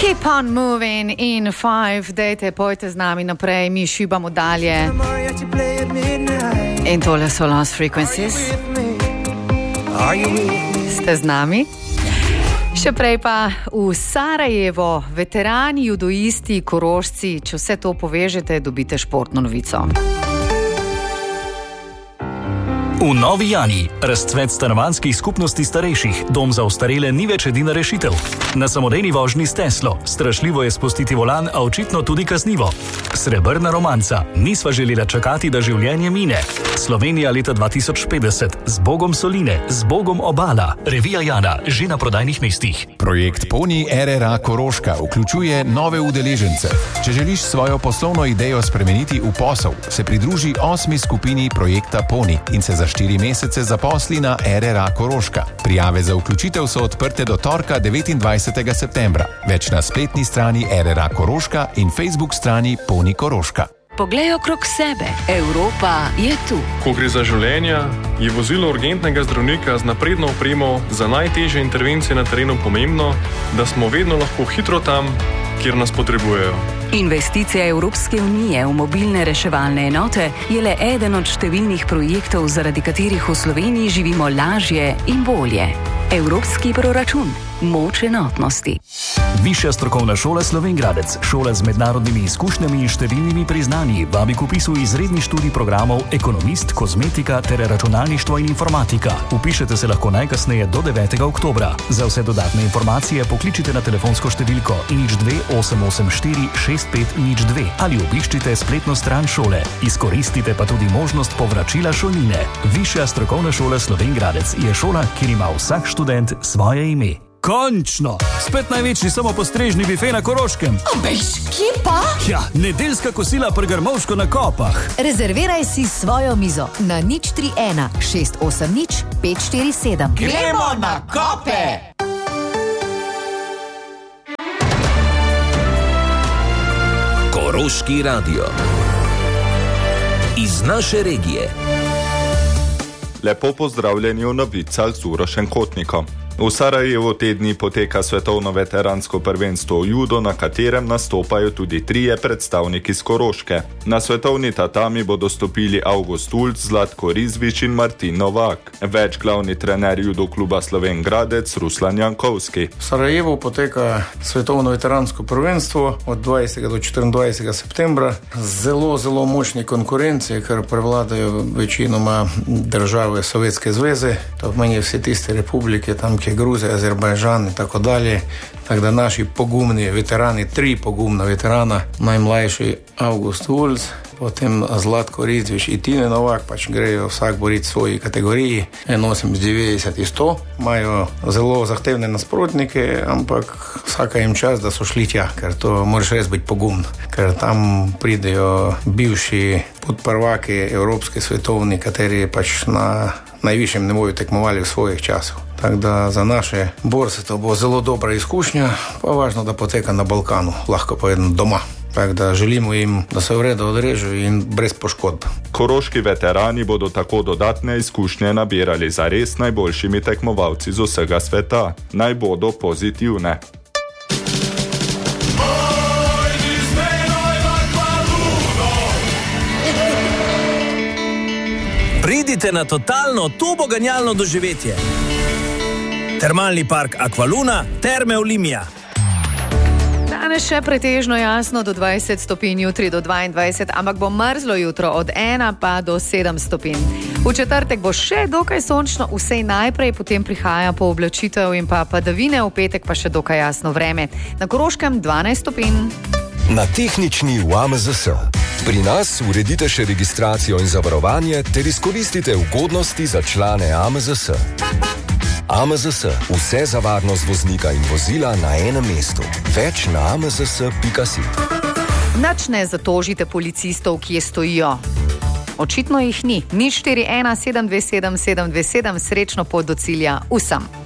Keep on moving in 5, dajte, pojte z nami naprej, mi šibamo dalje. In tole so Lost Frequencies. Ste z nami? Še prej pa v Sarajevo, veterani, judoisti, Korošci, če vse to povežete, dobite športno novico. V Novi Jani razcvet stanovanjskih skupnosti starejših. Dom za ostarele ni več edina rešitev. Na samodejni vožnji s Teslo. Strašljivo je spustiti volan, a očitno tudi kaznivo. Srebrna romanca. Nisva želela čakati, da življenje mine. Slovenija leta 2050. Z Bogom Soline, z Bogom Obala. Revija Jana, že na prodajnih mestih. Projekt Poni RRA Koroška vključuje nove udeležence. Če želiš svojo poslovno idejo spremeniti v posel, se pridruži 8. skupini projekta Poni in se za 4 mesece zaposli na RRA Koroška. Prijave za vključitev so odprte do torka 29. septembra. Več na spletni strani RRA Koroška in Facebook strani Poni Koroška. Poglej okrog sebe. Evropa je tu. Ko gre za življenja, je vozilo urgentnega zdravnika z napredno opremo za najtežje intervencije na terenu pomembno, da smo vedno lahko hitro tam, kjer nas potrebujejo. Investicija Evropske unije v mobilne reševalne enote je le eden od številnih projektov, zaradi katerih v Sloveniji živimo lažje in bolje. Evropski proračun. Moč enotnosti. Višja strokovna šola Slovenj Gradec, šola z mednarodnimi izkušnjami in številnimi priznanji, vabi k vpisu izredni študij programov ekonomist, kozmetika ter računalništvo in informatika. Vpišete se lahko najkasneje do 9. oktobra. Za vse dodatne informacije pokličite na telefonsko številko 02 884 6502 ali obiščite spletno stran šole. Izkoristite pa tudi možnost povračila šolnine. Višja strokovna šola Slovenj Gradec je šola, kjer ima vsak študent svoje ime. Končno! Spet največji samopostrežni bife na Koroškem. Bež, kje pa? Ja, nedeljska kosila pri Grmovško na Kopah. Rezerviraj si svojo mizo na 031 680 547. Gremo na Kope! Koroški radio. Iz naše regije. Lepo pozdravljeni v novicah z Urošem Kotnikom. V Sarajevu te dni poteka svetovno veteransko prvenstvo v judo, na katerem nastopajo tudi 3 predstavniki z Koroške. Na svetovni tatami bodo stopili August Ulc, Zlatko Rizvič in Martin Novak. Več glavni trener judo kluba Slovenj Gradec, Ruslan Jankovski. V Sarajevu poteka svetovno veteransko prvenstvo od 20. do 24. septembra. Zelo močni konkurenci, ker prevladajo večinoma države Sovjetske zveze. To pomeni vse tiste republike tam, je Gruzija, Azerbajžan in tako dalje. Tako da naši pogumni veterani, 3 pogumna veterana, najmlajši August Ulc, potem Zlatko Rizvič in Tine Novak, pač grejo vsak boriti v svoji kategoriji 1,90 in 100. Imajo zelo zahtevne nasprotnike, ampak vsaka jim čas, da so šli tja, ker to moraš res biti pogumno, ker tam pridejo bivši podprvaki evropski, svetovni, kateri pač na najvišjem nivoju tekmovali v svojih časih. Tako da za naše borce to bo zelo dobra izkušnja, pa važno, da poteka na Balkanu, lahko povedano doma. Tako da želimo jim, da se v redu odrežejo in brez poškodb. Koroški veterani bodo tako dodatne izkušnje nabirali za res najboljšimi tekmovalci z vsega sveta. Naj bodo pozitivne. Pridite na totalno turboganjalno doživetje. Termalni park Aqualuna, Terme Olimia. Danes še pretežno jasno do 20 stopinj, jutri do 22, ampak bo mrzlo jutro od 1 pa do 7 stopinj. V četrtek bo še dokaj sončno, vsej najprej, potem prihaja pooblačitev in pa padavine, v petek pa še dokaj jasno vreme. Na Koroškem 12 stopinj. Na tehnični v AMZS. Pri nas uredite še registracijo in zavarovanje ter izkoristite ugodnosti za člane AMZS. AMZS. Vse za varnost voznika in vozila na enem mestu. Več na amzs.si. Nič ne zatožite policistov, ki stojijo. Očitno jih ni. 041 727 727, srečno pot do cilja vsem.